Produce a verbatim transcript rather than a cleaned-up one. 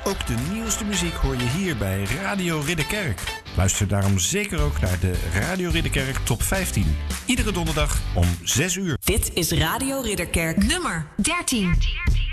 Ook de nieuwste muziek hoor je hier bij Radio Ridderkerk. Luister daarom zeker ook naar de Radio Ridderkerk Top vijftien. Iedere donderdag om zes uur. Dit is Radio Ridderkerk nummer dertien.